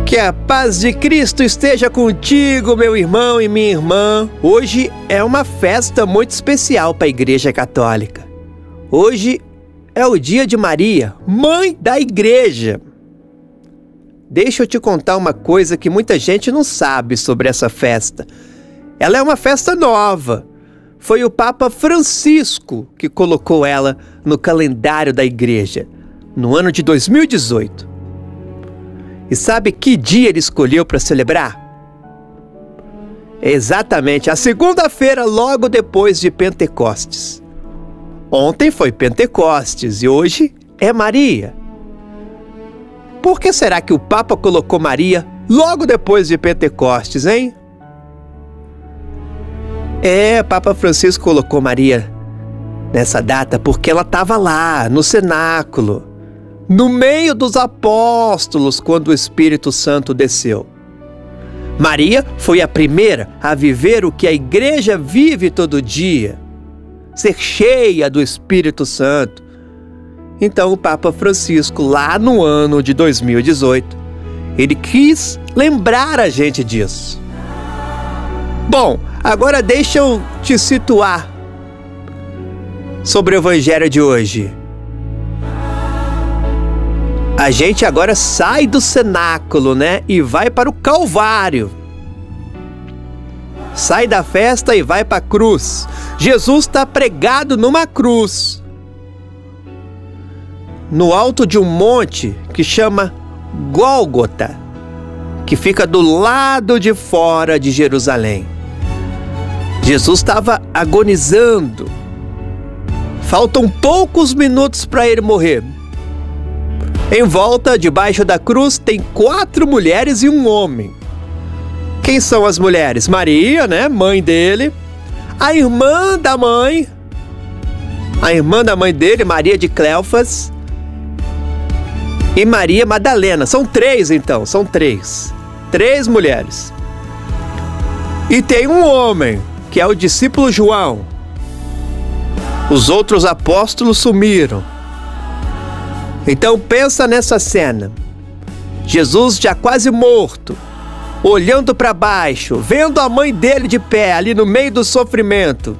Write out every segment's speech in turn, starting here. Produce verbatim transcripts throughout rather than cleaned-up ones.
Que a paz de Cristo esteja contigo, meu irmão e minha irmã. Hoje é uma festa muito especial para a Igreja Católica. Hoje é o dia de Maria, mãe da Igreja. Deixa eu te contar uma coisa que muita gente não sabe sobre essa festa. Ela é uma festa nova. Foi o Papa Francisco que colocou ela no calendário da Igreja, no ano de dois mil e dezoito. E sabe que dia ele escolheu para celebrar? Exatamente, a segunda-feira, logo depois de Pentecostes. Ontem foi Pentecostes e hoje é Maria. Por que será que o Papa colocou Maria logo depois de Pentecostes, hein? É, Papa Francisco colocou Maria nessa data porque ela estava lá, no cenáculo, no meio dos apóstolos, quando o Espírito Santo desceu. Maria foi a primeira a viver o que a Igreja vive todo dia, ser cheia do Espírito Santo. Então o Papa Francisco, lá no ano de dois mil e dezoito, ele quis lembrar a gente disso. Bom, agora deixa eu te situar sobre o Evangelho de hoje. A gente agora sai do cenáculo, né? E vai para o Calvário. Sai da festa e vai para a cruz. Jesus está pregado numa cruz, no alto de um monte que chama Gólgota, que fica do lado de fora de Jerusalém. Jesus estava agonizando. Faltam poucos minutos para ele morrer. Em volta, debaixo da cruz, tem quatro mulheres e um homem. Quem são as mulheres? Maria, né? Mãe dele. A irmã da mãe. A irmã da mãe dele, Maria de Cleofas. E Maria Madalena. São três, então. São três. Três mulheres. E tem um homem, que é o discípulo João. Os outros apóstolos sumiram. Então pensa nessa cena. Jesus já quase morto, olhando para baixo, vendo a mãe dele de pé ali no meio do sofrimento.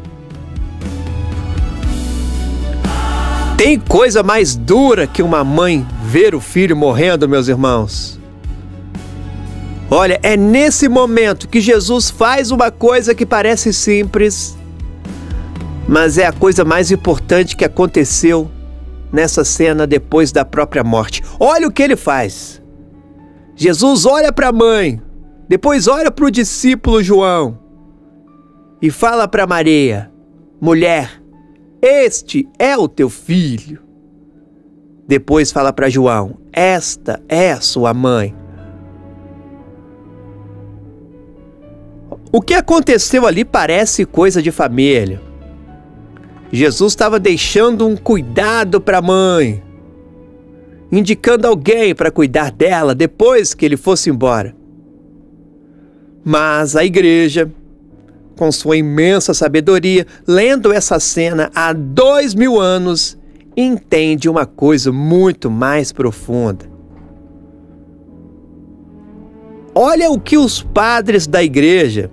Tem coisa mais dura que uma mãe ver o filho morrendo, meus irmãos? Olha, é nesse momento que Jesus faz uma coisa que parece simples, mas é a coisa mais importante que aconteceu nessa cena depois da própria morte. Olha o que ele faz. Jesus olha para a mãe, depois olha para o discípulo João e fala para Maria: mulher, este é o teu filho. Depois fala para João: esta é a sua mãe. O que aconteceu ali parece coisa de família. Jesus estava deixando um cuidado para a mãe, indicando alguém para cuidar dela depois que ele fosse embora. Mas a Igreja, com sua imensa sabedoria, lendo essa cena há dois mil anos, entende uma coisa muito mais profunda. Olha o que os padres da Igreja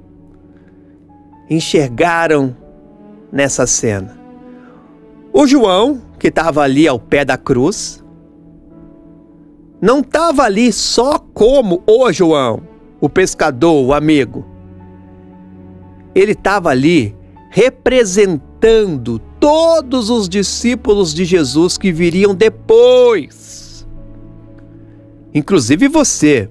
enxergaram nessa cena. O João, que estava ali ao pé da cruz, não estava ali só como o João, o pescador, o amigo. Ele estava ali representando todos os discípulos de Jesus que viriam depois. Inclusive você.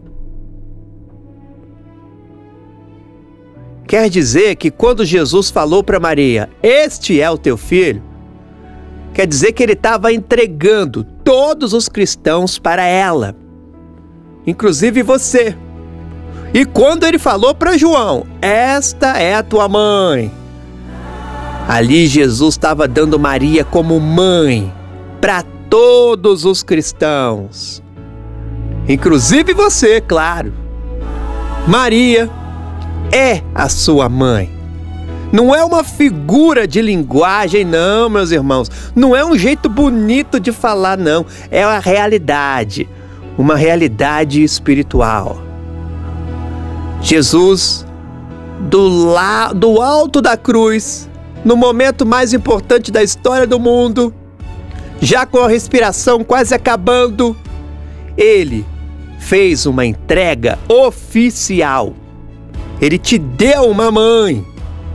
Quer dizer que quando Jesus falou para Maria: este é o teu filho, quer dizer que ele estava entregando todos os cristãos para ela, inclusive você. E quando ele falou para João: esta é a tua mãe, ali Jesus estava dando Maria como mãe para todos os cristãos, inclusive você, claro. Maria é a sua mãe. Não é uma figura de linguagem, não, meus irmãos. Não é um jeito bonito de falar, não. É a realidade. uma realidade espiritual. Jesus, do, la, do alto da cruz, no momento mais importante da história do mundo, já com a respiração quase acabando, ele fez uma entrega oficial. Ele te deu uma mãe.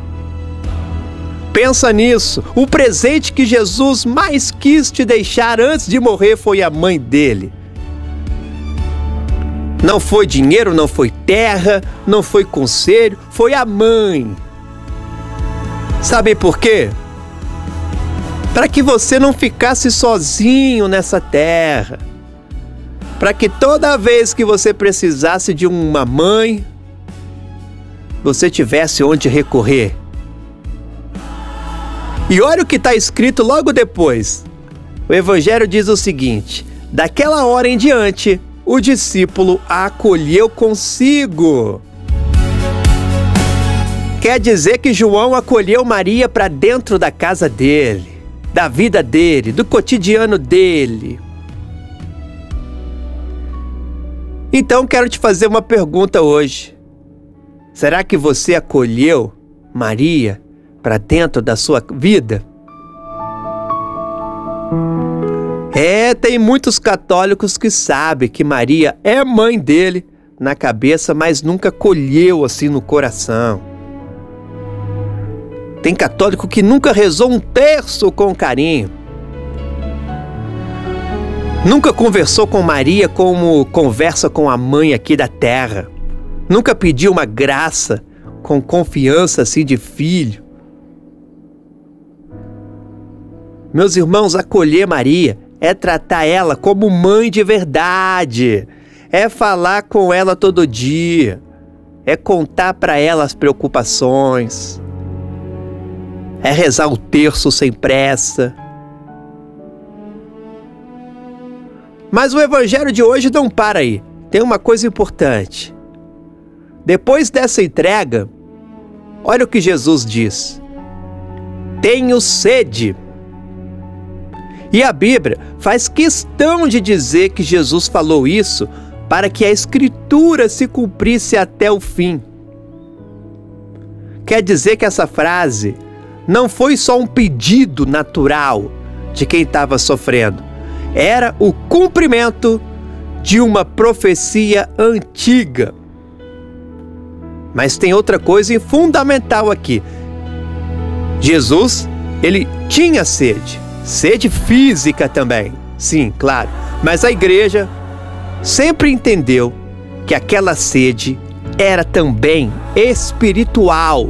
Pensa nisso. O presente que Jesus mais quis te deixar antes de morrer foi a mãe dele. Não foi dinheiro, não foi terra, não foi conselho, foi a mãe. Sabe por quê? Para que você não ficasse sozinho nessa terra. Para que toda vez que você precisasse de uma mãe, você tivesse onde recorrer. E olha o que está escrito logo depois. O Evangelho diz o seguinte: daquela hora em diante, o discípulo a acolheu consigo. Quer dizer que João acolheu Maria para dentro da casa dele, da vida dele, do cotidiano dele. Então quero te fazer uma pergunta hoje. Será que você acolheu Maria para dentro da sua vida? É, tem muitos católicos que sabem que Maria é mãe dele na cabeça, mas nunca acolheu assim no coração. Tem católico que nunca rezou um terço com carinho. Nunca conversou com Maria como conversa com a mãe aqui da terra. Nunca pediu uma graça com confiança assim de filho. Meus irmãos, acolher Maria é tratar ela como mãe de verdade. É falar com ela todo dia. É contar para ela as preocupações. É rezar o terço sem pressa. Mas o Evangelho de hoje não para aí. Tem uma coisa importante. Depois dessa entrega, olha o que Jesus diz: tenho sede. E a Bíblia faz questão de dizer que Jesus falou isso para que a Escritura se cumprisse até o fim. Quer dizer que essa frase não foi só um pedido natural de quem estava sofrendo. Era o cumprimento de uma profecia antiga. Mas tem outra coisa fundamental aqui. Jesus, ele tinha sede. Sede física também. Sim, claro. Mas a igreja sempre entendeu que aquela sede era também espiritual.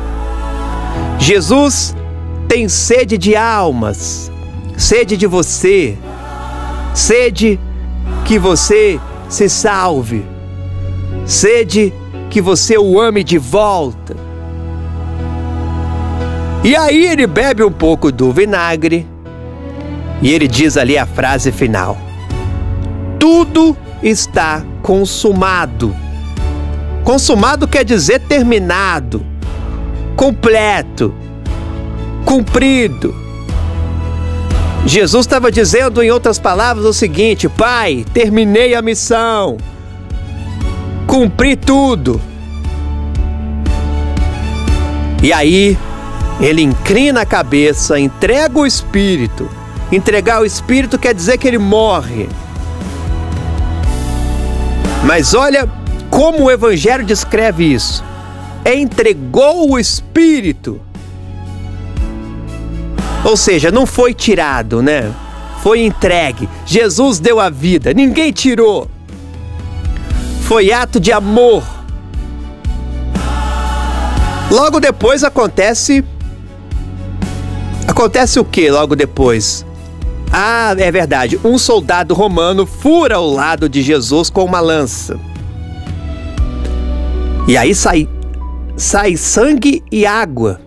Jesus tem sede de almas, sede de você, sede que você se salve, sede que você o ame de volta. E aí ele bebe um pouco do vinagre e ele diz ali a frase final: tudo está consumado. Consumado quer dizer terminado, completo, cumprido. Jesus estava dizendo, em outras palavras, o seguinte: Pai, terminei a missão, cumpri tudo. E aí ele inclina a cabeça, entrega o Espírito. Entregar o Espírito quer dizer que ele morre. Mas olha como o Evangelho descreve isso. Entregou o Espírito. Ou seja, não foi tirado, né? Foi entregue. Jesus deu a vida, ninguém tirou. Foi ato de amor. Logo depois acontece... Acontece o que logo depois? Ah, é verdade. Um soldado romano fura o lado de Jesus com uma lança. E aí sai, sai sangue e água.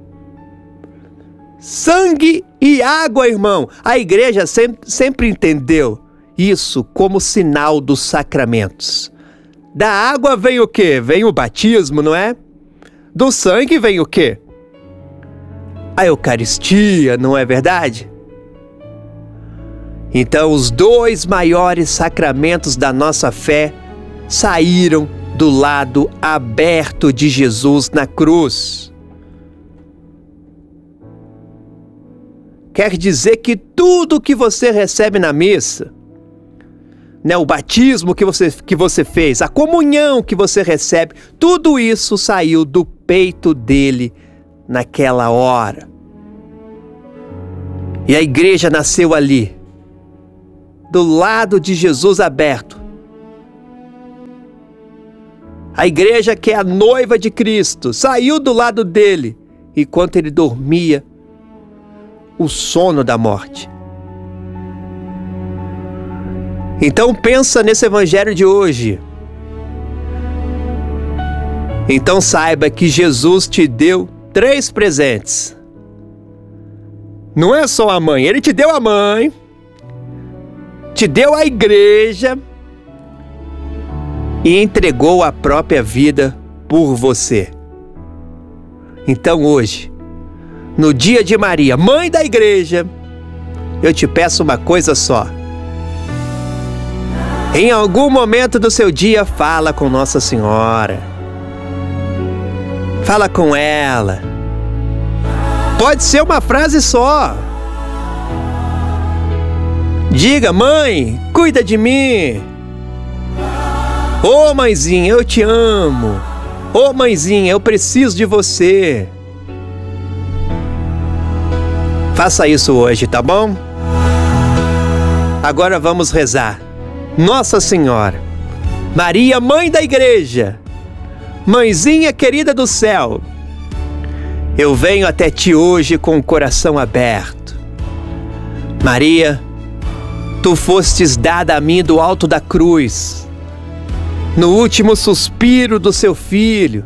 Sangue e água, irmão. A igreja sempre, sempre entendeu isso como sinal dos sacramentos. Da água vem o quê? Vem o batismo, não é? Do sangue vem o quê? A Eucaristia, não é verdade? Então, os dois maiores sacramentos da nossa fé saíram do lado aberto de Jesus na cruz. Quer dizer que tudo que você recebe na missa, né, o batismo que você, que você fez, a comunhão que você recebe, tudo isso saiu do peito dele naquela hora. E a igreja nasceu ali, do lado de Jesus aberto. A igreja, que é a noiva de Cristo, saiu do lado dele enquanto ele dormia o sono da morte. Então pensa nesse evangelho de hoje. Então saiba que Jesus te deu três presentes. Não é só a mãe, ele te deu a mãe, te deu a igreja e entregou a própria vida por você. Então hoje, no dia de Maria, mãe da igreja, eu te peço uma coisa só. Em algum momento do seu dia, fala com Nossa Senhora. Fala com ela. Pode ser uma frase só. Diga: mãe, cuida de mim. Ô mãezinha, eu te amo. Ô mãezinha, eu preciso de você. Faça isso hoje, tá bom? Agora vamos rezar. Nossa Senhora, Maria, mãe da igreja, mãezinha querida do céu, eu venho até ti hoje com o coração aberto. Maria, tu fostes dada a mim do alto da cruz, no último suspiro do seu filho.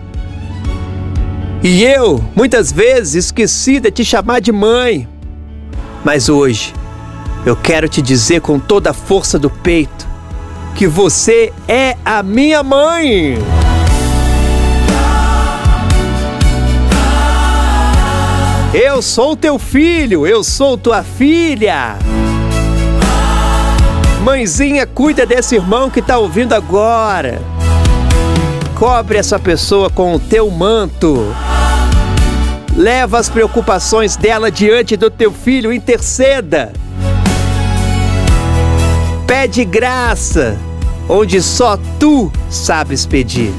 E eu, muitas vezes, esqueci de te chamar de mãe. Mas hoje, eu quero te dizer com toda a força do peito que você é a minha mãe. Eu sou teu filho, eu sou tua filha. Mãezinha, cuida desse irmão que está ouvindo agora. Cobre essa pessoa com o teu manto. Leva as preocupações dela diante do teu filho, interceda. Pede graça, onde só tu sabes pedir.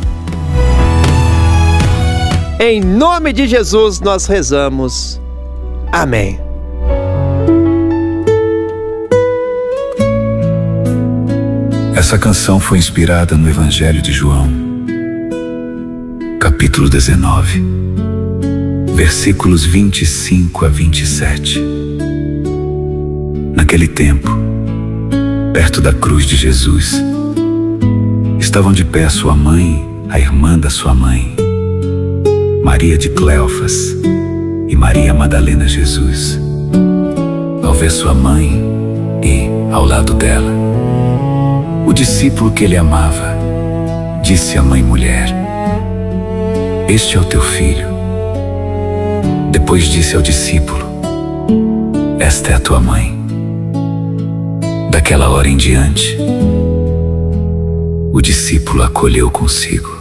Em nome de Jesus nós rezamos. Amém. Essa canção foi inspirada no Evangelho de João, capítulo dezenove, versículos vinte e cinco a vinte e sete. Naquele tempo, perto da cruz de Jesus, estavam de pé sua mãe, a irmã da sua mãe, Maria de Cleofas e Maria Madalena Jesus. Ao ver sua mãe e, ao lado dela, o discípulo que ele amava, disse à mãe mulher: este é o teu filho. Depois disse ao discípulo: esta é a tua mãe. Daquela hora em diante, o discípulo acolheu consigo.